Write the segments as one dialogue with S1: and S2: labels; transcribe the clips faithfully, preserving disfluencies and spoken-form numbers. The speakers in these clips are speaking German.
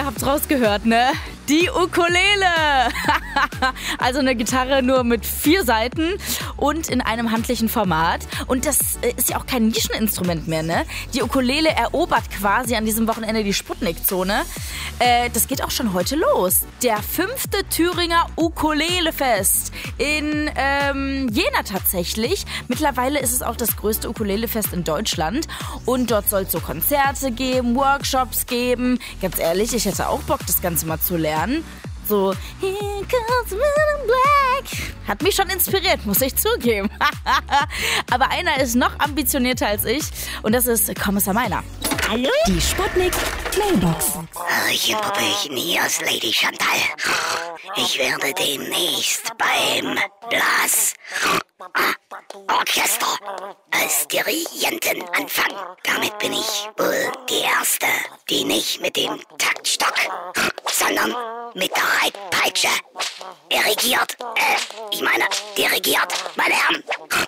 S1: habt's rausgehört, ne? Die Ukulele. Also eine Gitarre nur mit vier Saiten und in einem handlichen Format. Und das ist ja auch kein Nischeninstrument mehr, ne? Die Ukulele erobert quasi an diesem Wochenende die Sputnik-Zone. Äh, das geht auch schon heute los. Der fünfte Thüringer Ukulelefest in ähm, Jena tatsächlich. Mittlerweile ist es auch das größte Ukulelefest in Deutschland. Und dort soll es so Konzerte geben, Workshops geben. Ganz ehrlich, ich hätte auch Bock, das Ganze mal zu lernen. So, here comes Men in Black. Hat mich schon inspiriert, muss ich zugeben. Aber einer ist noch ambitionierter als ich und das ist Kommissar Meiner.
S2: Hallo? Die Sputnik Mailbox.
S3: Hallöchen, Puppelchen, hier ist Lady Chantal. Ich werde demnächst beim Blas Orchester als Dirigentin anfangen. Damit bin ich wohl die Erste, die nicht mit dem Taktstock, sondern mit der Reitpeitsche dirigiert. Äh, ich meine, dirigiert, meine Herren.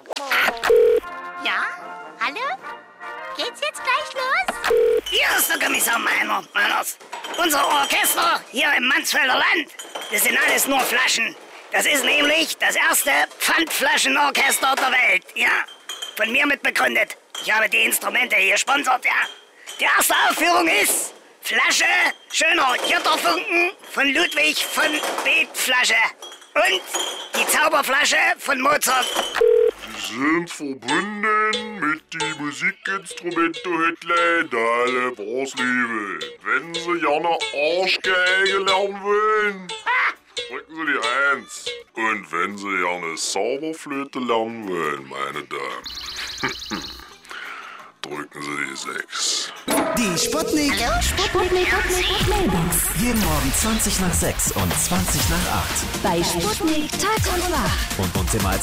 S4: Ja? Hallo? Geht's jetzt gleich los?
S3: Hier ist der Kommissar Meiner, Meiners. Unser Orchester hier im Mansfelder Land, das sind alles nur Flaschen. Das ist nämlich das erste Pfandflaschenorchester der Welt, ja. Von mir mitbegründet. Ich habe die Instrumente hier gesponsert, ja. Die erste Aufführung ist Flasche, schöner Jotterfunken von Ludwig von Beetflasche. Und die Zauberflasche von Mozart.
S5: Sie sind verbunden mit die Musikinstrumente-Hitler Dalle Brosliebe. Wenn Sie gerne Arschgeige lernen wollen, drücken Sie die eins. Und wenn Sie gerne Zauberflöte lernen wollen, meine Damen, drücken Sie die sechs.
S6: Die Sputnik.
S2: Hallo? Sputnik Mailbox.
S6: Jeden Morgen zwanzig nach sechs und zwanzig nach acht.
S2: Bei Sputnik Tag und Nacht.
S6: Und uns immer als